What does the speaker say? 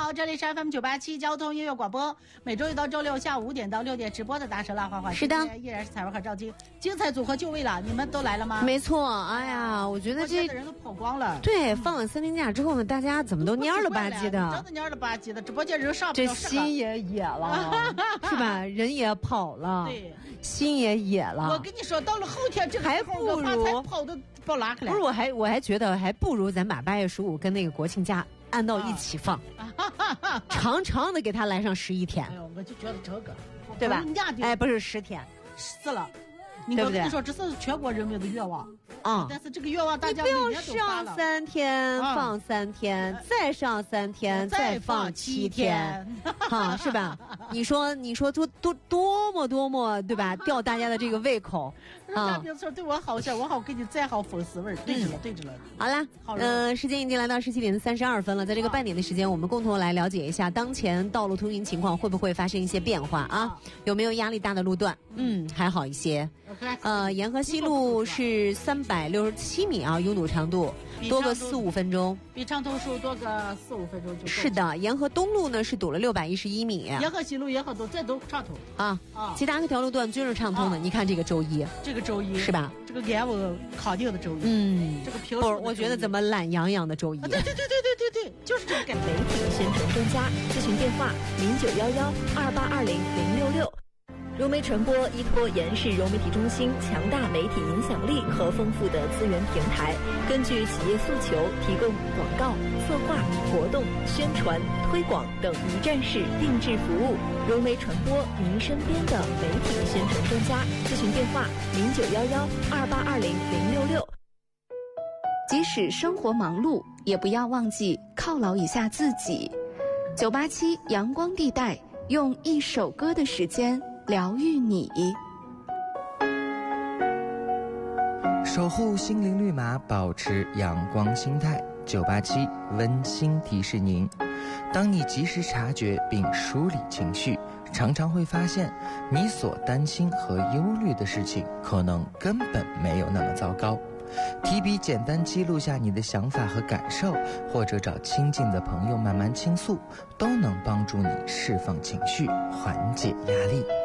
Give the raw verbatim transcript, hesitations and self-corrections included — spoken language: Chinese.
好，这里是 F M 九八七交通音乐广播，每周一到周六下午五点到六点直播的大舌辣花花。 是的， 依然是彩文和赵晶，精彩组合就位了，你们都来了吗？ 没错，哎呀，我觉得这的人都跑光了。 对，放了三天假之后呢，大家怎么都蔫了吧唧的， 真的蔫了吧唧的，直播间人上不这了心也野了，是吧？人也跑了， 对， 心也野了。 我跟你说，到了后天这个还不如跑的跑拉开来。 不是，我还我还觉得还不如咱把八月十五跟那个国庆假按到一起放，啊、长长的给他来上十一天。 哎呦，我就觉得这个， 对吧？哎，不是十天， 死了。你我跟你说，这是全国人民的愿望啊、嗯！但是这个愿望大家每年都发了。 上三天、嗯、放三天，嗯、再上三天，再放七天，哈，是吧？你说，你说多多多么多么，对吧？吊大家的这个胃口啊！别说对我好些，我好给你再好粉丝味儿，对着了，对着了。 好啦，嗯、呃，时间已经来到十七点三十二分了，在这个半点的时间，我们共同来了解一下当前道路通行情况会不会发生一些变化啊？有没有压力大的路段？嗯，还好一些。呃，沿河西路是三百六十七米啊，拥堵长度多个四五分钟， 比长途数多个四五分钟就。 是的，沿河东路呢是堵了六百一十一米， 沿河西路、沿河东再都畅通啊啊，其他各条路段均是畅通的。啊、你看这个周一， 这个周一是吧？ 这个安稳康定的周一， 嗯， 这个平。 不是，我觉得怎么懒洋洋的周一？啊、 对对对对对对对，就是这个感觉。 媒体宣传专家咨询电话零九幺幺二八二零零六六。融媒传播依托延世融媒体中心强大媒体影响力和丰富的资源平台，根据企业诉求提供广告、策划、活动、宣传、推广等一站式定制服务。融媒传播，您身边的媒体宣传专家。咨询电话零九幺幺二八二零零六六。 即使生活忙碌，也不要忘记犒劳一下自己。九八七阳光地带，用一首歌的时间疗愈你， 守护心灵绿码，保持阳光心态。九八七温馨提示您：当你及时察觉并梳理情绪，常常会发现你所担心和忧虑的事情，可能根本没有那么糟糕。提笔简单记录下你的想法和感受，或者找亲近的朋友慢慢倾诉，都能帮助你释放情绪，缓解压力。